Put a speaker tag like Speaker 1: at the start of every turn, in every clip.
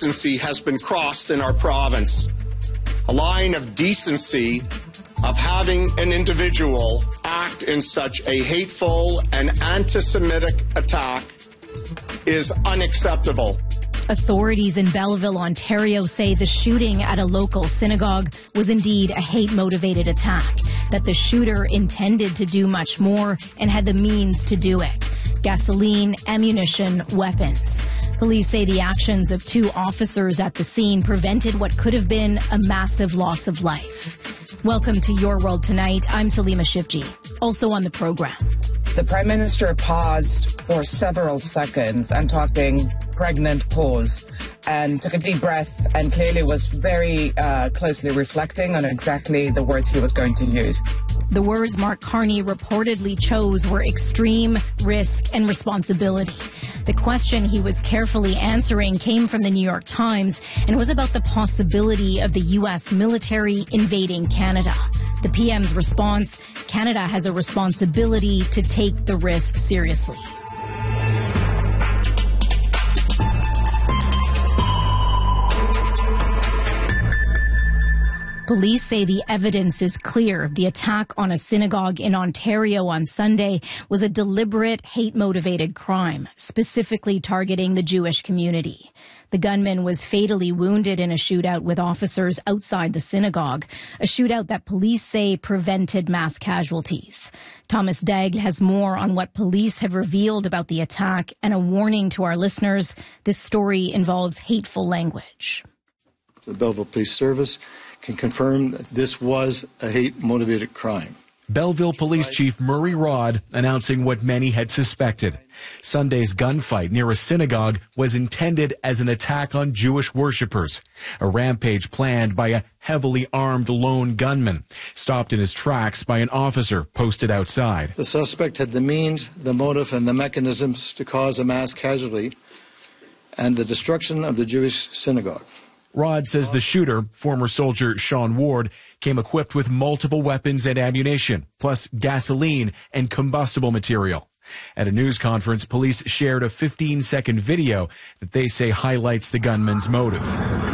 Speaker 1: decency has been crossed in our province. A line of decency of having an individual act in such a hateful and anti-Semitic attack is unacceptable.
Speaker 2: Authorities in Belleville, Ontario say the shooting at a local synagogue was indeed a hate-motivated attack, that the shooter intended to do much more and had the means to do it. Gasoline, ammunition, weapons. Police say the actions of 2 officers at the scene prevented what could have been a massive loss of life. Welcome to Your World Tonight. I'm Salima Shivji. Also on the program.
Speaker 3: The Prime Minister paused for several seconds and talking pregnant pause and took a deep breath and clearly was very closely reflecting on exactly the words he was going to use.
Speaker 2: The words Mark Carney reportedly chose were extreme, risk, and responsibility. The question he was carefully answering came from the New York Times and was about the possibility of the U.S. military invading Canada. The PM's response, Canada has a responsibility to take the risk seriously. Police say the evidence is clear. The attack on a synagogue in Ontario on Sunday was a deliberate, hate-motivated crime, specifically targeting the Jewish community. The gunman was fatally wounded in a shootout with officers outside the synagogue, a shootout that police say prevented mass casualties. Thomas Daigle has more on what police have revealed about the attack and a warning to our listeners. This story involves hateful language.
Speaker 4: The Belleville Police Service can confirm that this was a hate-motivated crime.
Speaker 5: Belleville Police Chief Murray Rod announcing what many had suspected. Sunday's gunfight near a synagogue was intended as an attack on Jewish worshippers, a rampage planned by a heavily armed lone gunman, stopped in his tracks by an officer posted outside.
Speaker 4: The suspect had the means, the motive, and the mechanisms to cause a mass casualty and the destruction of the Jewish synagogue.
Speaker 5: Rod says the shooter, former soldier Sean Ward, came equipped with multiple weapons and ammunition, plus gasoline and combustible material. At a news conference, police shared a 15-second video that they say highlights the gunman's motive.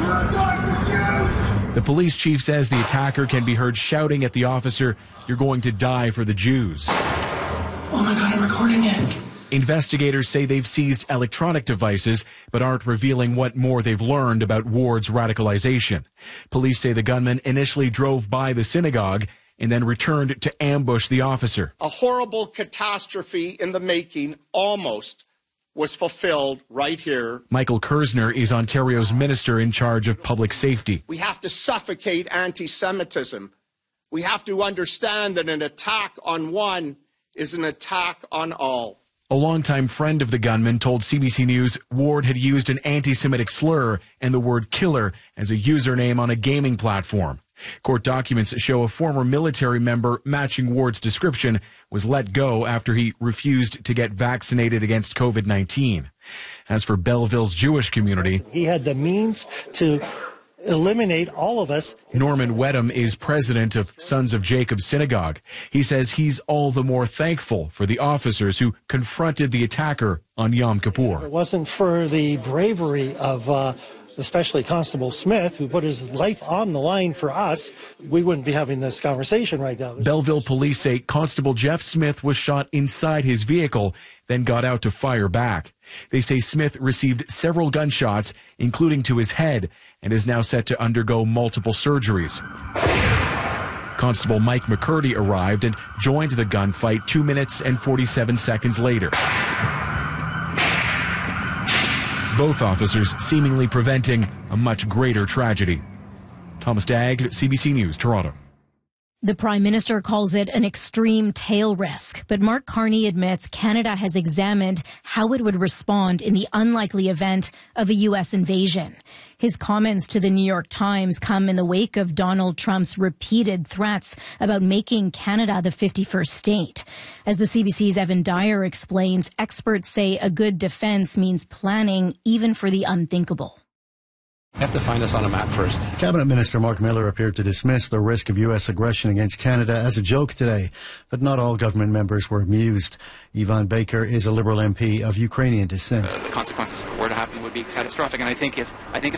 Speaker 5: The police chief says the attacker can be heard shouting at the officer, "You're going to die for the Jews."
Speaker 6: Oh my God, I'm recording it.
Speaker 5: Investigators say they've seized electronic devices, but aren't revealing what more they've learned about Ward's radicalization. Police say the gunman initially drove by the synagogue and then returned to ambush the officer.
Speaker 1: A horrible catastrophe in the making almost was fulfilled right here.
Speaker 5: Michael Kersner is Ontario's minister in charge of public safety.
Speaker 1: We have to suffocate anti-Semitism. We have to understand that an attack on one is an attack on all.
Speaker 5: A longtime friend of the gunman told CBC News Ward had used an anti-Semitic slur and the word killer as a username on a gaming platform. Court documents show a former military member matching Ward's description was let go after he refused to get vaccinated against COVID-19. As for Belleville's Jewish community,
Speaker 7: he had the means to eliminate all of us.
Speaker 5: Norman Wedham is president of Sons of Jacob Synagogue. He says he's all the more thankful for the officers who confronted the attacker on Yom Kippur.
Speaker 7: If it wasn't for the bravery of especially Constable Smith, who put his life on the line for us, we wouldn't be having this conversation right now.
Speaker 5: Belleville police say Constable Jeff Smith was shot inside his vehicle, then got out to fire back. They say Smith received several gunshots, including to his head, and is now set to undergo multiple surgeries. Constable Mike McCurdy arrived and joined the gunfight 2 minutes and 47 seconds later. Both officers seemingly preventing a much greater tragedy. Thomas Daigle, CBC News, Toronto.
Speaker 2: The Prime Minister calls it an extreme tail risk, but Mark Carney admits Canada has examined how it would respond in the unlikely event of a U.S. invasion. His comments to the New York Times come in the wake of Donald Trump's repeated threats about making Canada the 51st state. As the CBC's Evan Dyer explains, experts say a good defense means planning even for the unthinkable.
Speaker 8: You have to find us on a map first.
Speaker 9: Cabinet Minister Mark Miller appeared to dismiss the risk of U.S. aggression against Canada as a joke today, but not all government members were amused. Ivan Baker is a Liberal MP of Ukrainian descent.
Speaker 8: The consequences were to happen would be catastrophic, and I think if